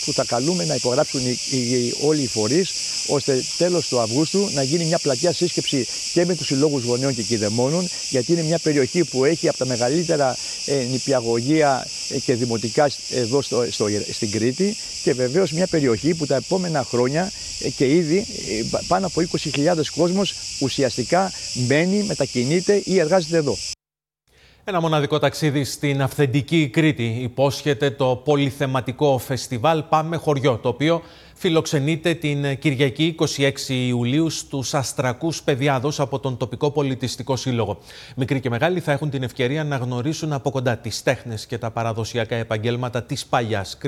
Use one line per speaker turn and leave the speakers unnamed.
που θα καλούμε να υπογράψουν όλοι οι φορείς, ώστε τέλος του Αυγούστου να γίνει μια πλατιά σύσκεψη και με τους συλλόγους γονέων και κηδεμόνων, γιατί είναι μια περιοχή που έχει από τα μεγαλύτερα νηπιαγωγεία και δημοτικά εδώ στην Κρήτη, και βεβαίως μια περιοχή που τα επόμενα χρόνια και ήδη πάνω από 20.000 κόσμος ουσιαστικά μένει, μετακινείται ή εργάζεται εδώ.
Ένα μοναδικό ταξίδι στην αυθεντική Κρήτη υπόσχεται το πολυθεματικό φεστιβάλ Πάμε Χωριό, το οποίο φιλοξενείται την Κυριακή 26 Ιουλίου στους Αστρακούς Παιδιάδος από τον τοπικό πολιτιστικό σύλλογο. Μικροί και μεγάλοι θα έχουν την ευκαιρία να γνωρίσουν από κοντά τις τέχνες και τα παραδοσιακά επαγγέλματα της παλιάς Κρήτης.